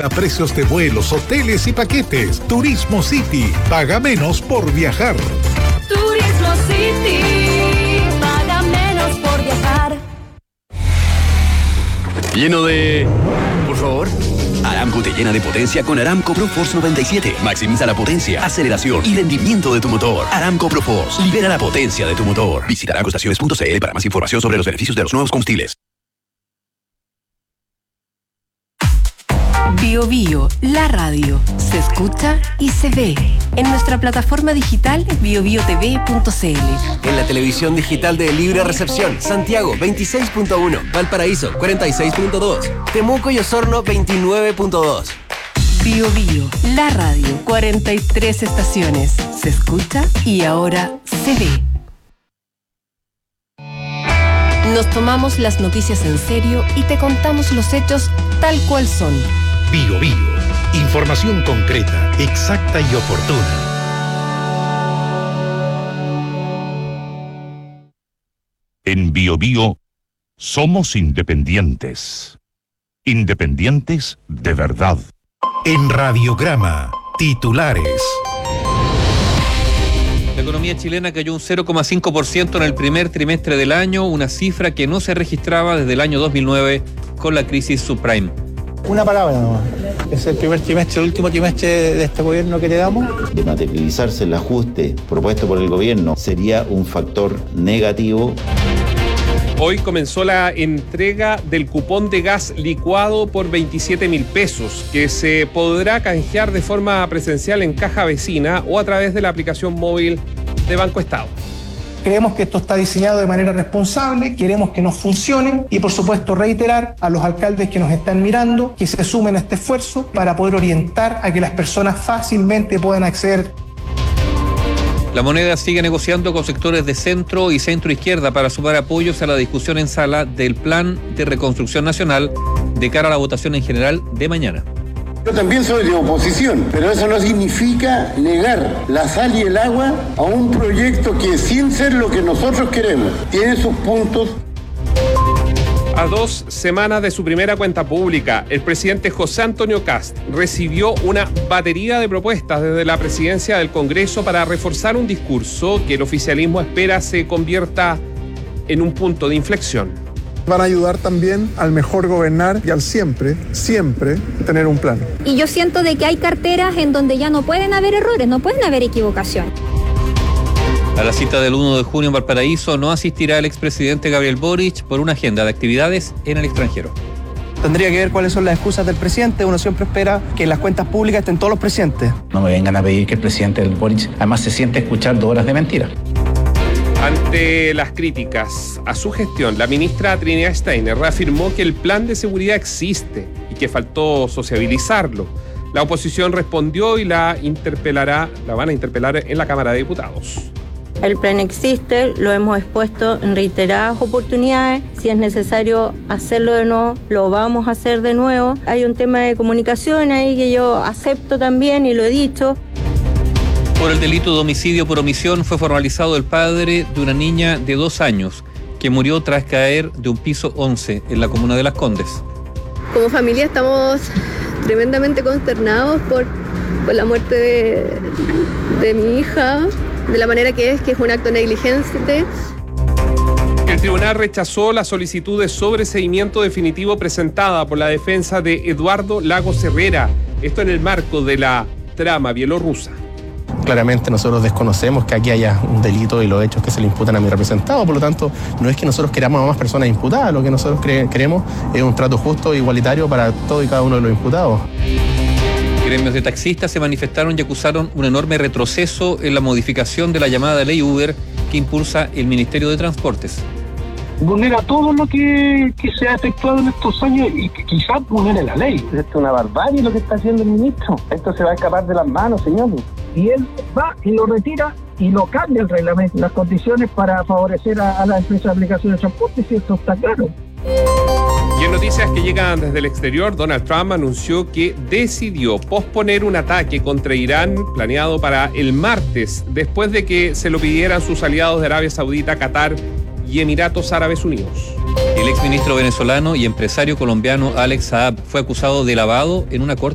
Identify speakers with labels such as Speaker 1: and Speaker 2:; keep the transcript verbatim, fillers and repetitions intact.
Speaker 1: a precios de vuelos, hoteles y paquetes. Turismo City, paga menos por viajar.
Speaker 2: Turismo City, paga menos por viajar.
Speaker 3: Lleno de... Por favor. Aramco te llena de potencia con Aramco ProForce noventa y siete. Maximiza la potencia, aceleración y rendimiento de tu motor. Aramco ProForce. Libera la potencia de tu motor. Visita aramco estaciones punto c l para más información sobre los beneficios de los nuevos combustibles.
Speaker 4: Bio Bio, la radio, se escucha y se ve en nuestra plataforma digital bio bio t v punto c l.
Speaker 5: En la televisión digital de Libre Recepción, Santiago veintiséis punto uno, Valparaíso cuarenta y seis punto dos, Temuco y Osorno veintinueve punto dos.
Speaker 4: Bio Bio, la radio, cuarenta y tres estaciones, se escucha y ahora se ve. Nos tomamos las noticias en serio y te contamos los hechos tal cual son.
Speaker 1: Bio Bio, información concreta, exacta y oportuna.
Speaker 6: En Bio Bio somos independientes. Independientes de verdad.
Speaker 1: En Radiograma, titulares.
Speaker 7: La economía chilena cayó un cero coma cinco por ciento en el primer trimestre del año, una cifra que no se registraba desde el año dos mil nueve con la crisis subprime.
Speaker 8: Una palabra nomás. Es el primer trimestre, el último trimestre de este gobierno que le damos.
Speaker 9: De materializarse el ajuste propuesto por el gobierno sería un factor negativo.
Speaker 10: Hoy comenzó la entrega del cupón de gas licuado por veintisiete mil pesos, que se podrá canjear de forma presencial en caja vecina o a través de la aplicación móvil de Banco Estado.
Speaker 8: Creemos que esto está diseñado de manera responsable, queremos que nos funcione y por supuesto reiterar a los alcaldes que nos están mirando que se sumen a este esfuerzo para poder orientar a que las personas fácilmente puedan acceder.
Speaker 7: La Moneda sigue negociando con sectores de centro y centro izquierda para sumar apoyos a la discusión en sala del Plan de Reconstrucción Nacional de cara a la votación en general de mañana.
Speaker 11: Yo también soy de oposición, pero eso no significa negar la sal y el agua a un proyecto que, sin ser lo que nosotros queremos, tiene sus puntos.
Speaker 10: A dos semanas de su primera cuenta pública, el presidente José Antonio Kast recibió una batería de propuestas desde la presidencia del Congreso para reforzar un discurso que el oficialismo espera se convierta en un punto de inflexión.
Speaker 12: Van a ayudar también al mejor gobernar y al siempre, siempre tener un plan.
Speaker 13: Y yo siento de que hay carteras en donde ya no pueden haber errores, no pueden haber equivocaciones.
Speaker 7: A la cita del uno de junio en Valparaíso no asistirá el expresidente Gabriel Boric por una agenda de actividades en el extranjero.
Speaker 14: Tendría que ver cuáles son las excusas del presidente. Uno siempre espera que en las cuentas públicas estén todos los presidentes.
Speaker 15: No me vengan a pedir que el presidente del Boric además se siente a escuchar dos horas de mentira.
Speaker 10: Ante las críticas a su gestión, la ministra Trinidad Steiner reafirmó que el plan de seguridad existe y que faltó sociabilizarlo. La oposición respondió y la interpelará, la van a interpelar en la Cámara de Diputados.
Speaker 16: El plan existe, lo hemos expuesto en reiteradas oportunidades. Si es necesario hacerlo de nuevo, lo vamos a hacer de nuevo. Hay un tema de comunicación ahí que yo acepto también y lo he dicho.
Speaker 7: Por el delito de homicidio por omisión fue formalizado el padre de una niña de dos años que murió tras caer de un piso once en la comuna de Las Condes.
Speaker 17: Como familia estamos tremendamente consternados por, por la muerte de, de mi hija, de la manera que es, que es un acto negligente.
Speaker 10: El tribunal rechazó la solicitud de sobreseimiento definitivo presentada por la defensa de Eduardo Lagos Herrera, esto en el marco de la trama bielorrusa.
Speaker 18: Claramente nosotros desconocemos que aquí haya un delito y los hechos que se le imputan a mi representado, por lo tanto no es que nosotros queramos a más personas imputadas, lo que nosotros cre- queremos es un trato justo e igualitario para todo y cada uno de los imputados.
Speaker 7: Gremios de taxistas se manifestaron y acusaron un enorme retroceso en la modificación de la llamada ley Uber que impulsa el Ministerio de Transportes.
Speaker 19: Vulnera todo lo que, que se ha efectuado en estos años y que quizás vulnere la ley.
Speaker 20: Esto es una barbarie lo que está haciendo el ministro. Esto se va a escapar de las manos, señor.
Speaker 19: Y él va y lo retira y lo cambia el reglamento, las condiciones para favorecer a, a la empresa de aplicación de transporte, si esto está claro.
Speaker 10: Y en noticias que llegan desde el exterior, Donald Trump anunció que decidió posponer un ataque contra Irán planeado para el martes, después de que se lo pidieran sus aliados de Arabia Saudita, Qatar y Emiratos Árabes Unidos.
Speaker 7: El exministro venezolano y empresario colombiano Alex Saab fue acusado de lavado en una corte